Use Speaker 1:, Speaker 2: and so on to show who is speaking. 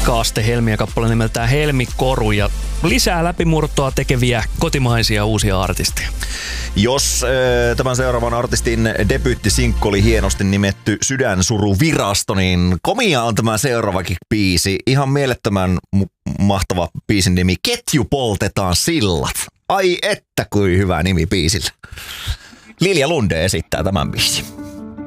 Speaker 1: Kaaste Helmiä kappale nimeltään Helmikoru ja lisää läpimurtoa tekeviä kotimaisia uusia artisteja.
Speaker 2: Jos tämän seuraavan artistin debyyttisinkku oli hienosti nimetty Sydänsuruvirasto, niin komia on tämä seuraavakin biisi. Ihan mielettömän mahtava biisin nimi. Ketju poltetaan sillat. Ai että kuin hyvä nimi biisillä. Lilja Lunde esittää tämän biisin.